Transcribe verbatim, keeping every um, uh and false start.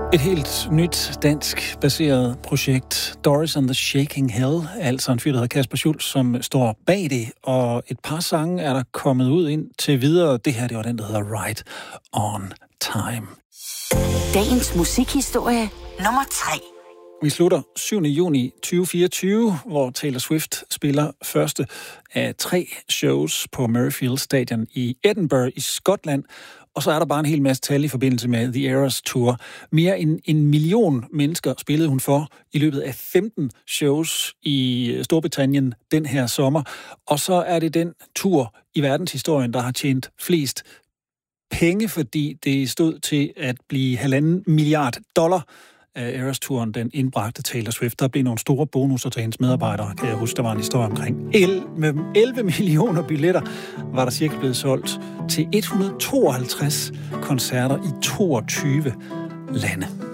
Et helt nyt dansk-baseret projekt, Doris and the Shaking Hell, altså en fyr, der hedder Kasper Schultz, som står bag det, og et par sange er der kommet ud ind til videre. Det her, det var den, der hedder Right on Time. Dagens musikhistorie nummer tre. Vi slutter syvende juni tyve fireogtyve, hvor Taylor Swift spiller første af tre shows på Murrayfield Stadion i Edinburgh i Skotland. Og så er der bare en hel masse tal i forbindelse med The Eras Tour. Mere end en million mennesker spillede hun for i løbet af femten shows i Storbritannien den her sommer. Og så er det den tur i verdenshistorien, der har tjent flest penge, fordi det stod til at blive halvanden milliard dollar af Eras-turen, den indbragte Taylor Swift. Der blev nogle store bonusser til hendes medarbejdere, kan jeg huske, der var en historie omkring. Med elleve millioner billetter var der cirka blevet solgt til et hundrede og tooghalvtreds koncerter i toogtyve lande.